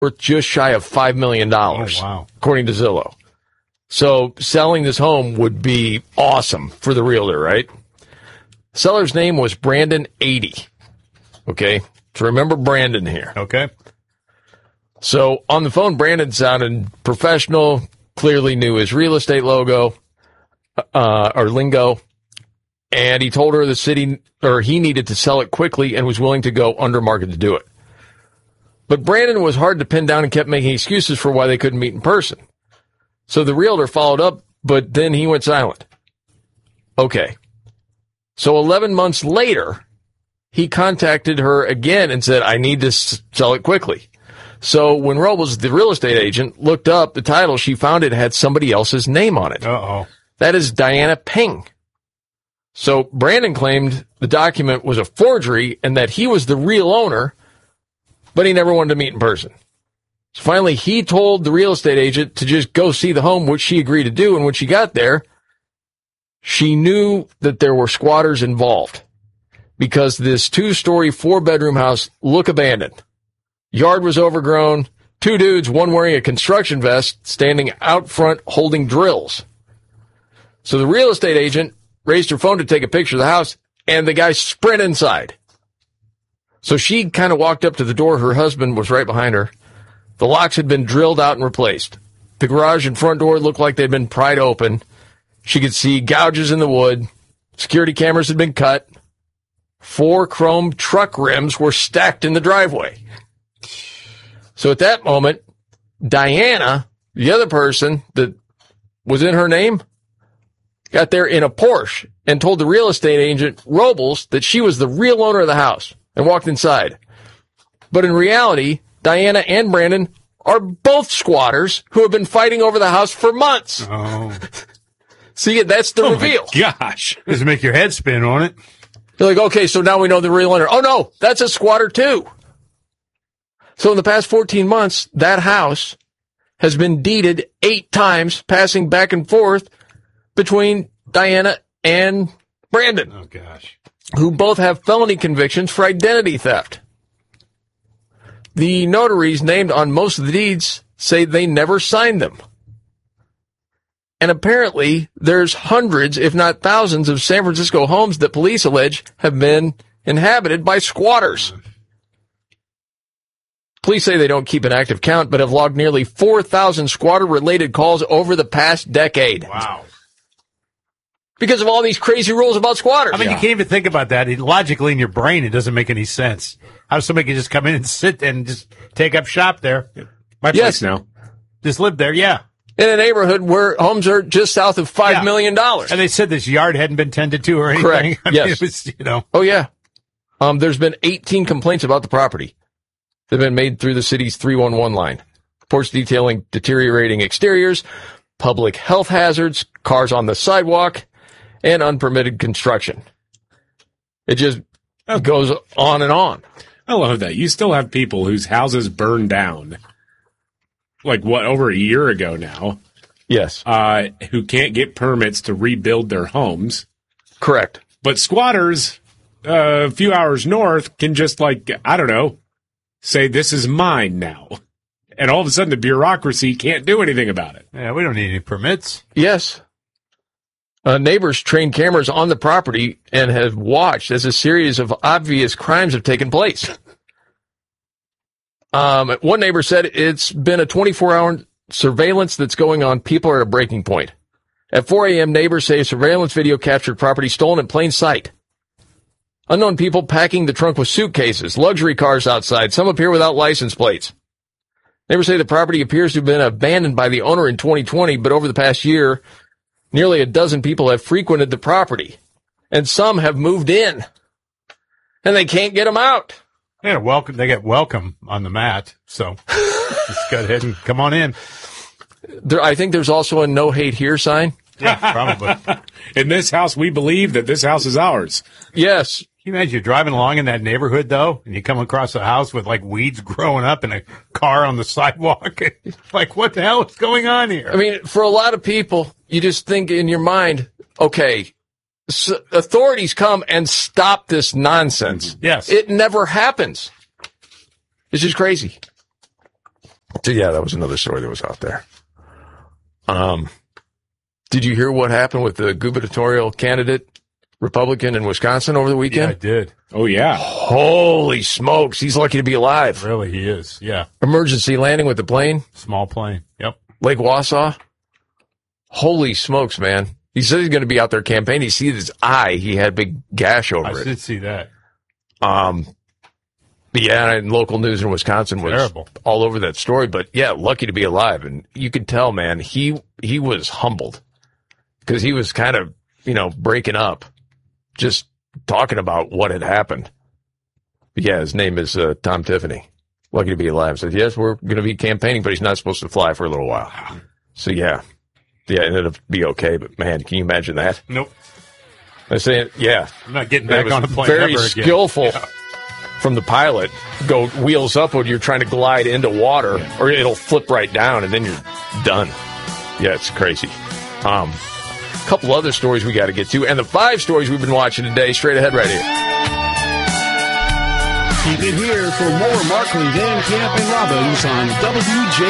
worth just shy of $5 million, wow. according to Zillow. So selling this home would be awesome for the realtor, right? Seller's name was Brandon 80. Okay? So remember Brandon here. Okay. So on the phone, Brandon sounded professional, clearly knew his real estate logo, or lingo, and he told her he needed to sell it quickly and was willing to go under market to do it. But Brandon was hard to pin down and kept making excuses for why they couldn't meet in person. So the realtor followed up, but then he went silent. Okay. So 11 months later, he contacted her again and said, I need to sell it quickly. So when Robles, the real estate agent, looked up the title, she found it had somebody else's name on it. Uh-oh. That is Diana Ping. So Brandon claimed the document was a forgery and that he was the real owner, but he never wanted to meet in person. So finally, he told the real estate agent to just go see the home, which she agreed to do. And when she got there, she knew that there were squatters involved because this 2-story, 4-bedroom house looked abandoned. Yard was overgrown. 2 dudes, one wearing a construction vest, standing out front holding drills. So the real estate agent raised her phone to take a picture of the house, and the guy sprint inside. So she kind of walked up to the door. Her husband was right behind her. The locks had been drilled out and replaced. The garage and front door looked like they'd been pried open. She could see gouges in the wood. Security cameras had been cut. 4 chrome truck rims were stacked in the driveway. So at that moment, Diana, the other person that was in her name, got there in a Porsche and told the real estate agent, Robles, that she was the real owner of the house and walked inside. But in reality, Diana and Brandon are both squatters who have been fighting over the house for months. Oh. See, that's the reveal. Gosh. Does it make your head spin on it? You're like, okay, so now we know the real owner. Oh, no, that's a squatter too. So in the past 14 months, that house has been deeded 8 times, passing back and forth between Diana and Brandon. Oh, gosh. Who both have felony convictions for identity theft. The notaries named on most of the deeds say they never signed them. And apparently, there's hundreds, if not thousands, of San Francisco homes that police allege have been inhabited by squatters. Police say they don't keep an active count, but have logged nearly 4,000 squatter-related calls over the past decade. Wow. Because of all these crazy rules about squatters. I mean, you can't even think about that. Logically, in your brain, it doesn't make any sense. How somebody can just come in and sit and just take up shop there. My place now. Just live there, yeah. In a neighborhood where homes are just south of $5 million. And they said this yard hadn't been tended to or anything. Correct. I mean, yes. It was, Oh, yeah. There's been 18 complaints about the property that have been made through the city's 311 line. Reports detailing deteriorating exteriors, public health hazards, cars on the sidewalk, and unpermitted construction. It just goes on and on. I love that. You still have people whose houses burned down, like, over a year ago now? Yes. Who can't get permits to rebuild their homes. Correct. But squatters, a few hours north, can just, say, this is mine now. And all of a sudden, the bureaucracy can't do anything about it. Yeah, we don't need any permits. Yes. Neighbors trained cameras on the property and have watched as a series of obvious crimes have taken place. One neighbor said it's been a 24-hour surveillance that's going on. People are at a breaking point. At 4 a.m., neighbors say surveillance video captured property stolen in plain sight. Unknown people packing the trunk with suitcases, luxury cars outside. Some appear without license plates. Neighbors say the property appears to have been abandoned by the owner in 2020, but over the past year, nearly a dozen people have frequented the property, and some have moved in, and they can't get them out. They get welcome on the mat, so just go ahead and come on in. I think there's also a no hate here sign. Yeah, probably. In this house, we believe that this house is ours. Yes. Can you imagine you're driving along in that neighborhood, though, and you come across a house with, weeds growing up and a car on the sidewalk? What the hell is going on here? I mean, for a lot of people, you just think in your mind, okay, authorities come and stop this nonsense. Yes. It never happens. It's just crazy. So, yeah, that was another story that was out there. Did you hear what happened with the gubernatorial candidate, Republican in Wisconsin over the Yeah, weekend? I did. Oh, yeah. Holy smokes. He's lucky to be alive. Really, he is. Yeah. Emergency landing with the plane, Small plane. Yep. Lake Wausau. Holy smokes, man. He said he's going to be out there campaigning. You see his eye. He had a big gash over I it. did see that. Yeah, and local news in Wisconsin was Terrible. all over that story. But, yeah, lucky to be alive. And you could tell, man, he was humbled because he was kind of, breaking up, just talking about what had happened. But, yeah, his name is Tom Tiffany. Lucky to be alive. Said, yes, we're going to be campaigning, but he's not supposed to fly for a little while. So, yeah, it ended up be okay. But, man, can you imagine that? Nope. I say, yeah. I'm not getting That back on a was plane very ever again. skillful from the pilot. Go wheels up when you're trying to glide into water, or it'll flip right down, and then you're done. Yeah, it's crazy. A couple other stories we got to get to, and the 5 stories we've been watching today, straight ahead right here. Keep it here for more Markley, Van Camp, and Robbins on WJ.